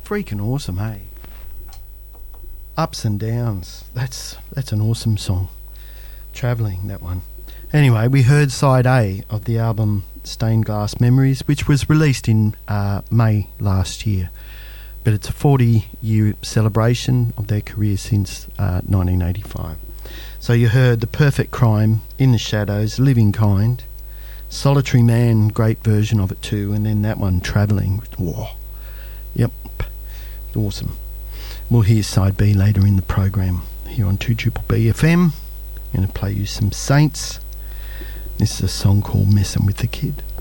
freaking awesome, hey? Ups and Downs. That's an awesome song. Travelling, that one. Anyway, we heard side A of the album Stained Glass Memories, which was released in May last year. But it's a 40-year celebration of their career since 1985. So you heard The Perfect Crime, In the Shadows, Living Kind, Solitary Man, great version of it too, and then that one, Travelling. Whoa. Yep, awesome. We'll hear side B later in the program here on 2BBB FM. I'm going to play you some Saints. This is a song called Messin' with the Kid.